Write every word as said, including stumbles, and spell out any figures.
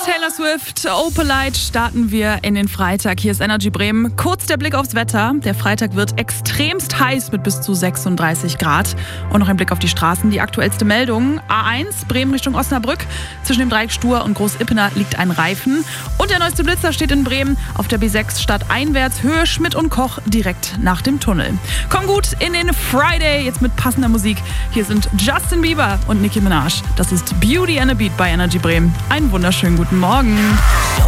Taylor Swift, Opalite starten wir in den Freitag. Hier ist Energy Bremen. Kurz der Blick aufs Wetter. Der Freitag wird extremst heiß mit bis zu sechsunddreißig Grad. Und noch ein Blick auf die Straßen. Die aktuellste Meldung. A eins, Bremen Richtung Osnabrück. Zwischen dem Dreieck Stur und Groß-Ippener liegt ein Reifen. Und der neueste Blitzer steht in Bremen auf der B sechs stadteinwärts, Höhe Schmidt und Koch, direkt nach dem Tunnel. Komm gut in den Friday, jetzt mit passender Musik. Hier sind Justin Bieber und Nicki Minaj. Das ist Beauty and a Beat bei Energy Bremen. Einen wunderschönen guten Morgen.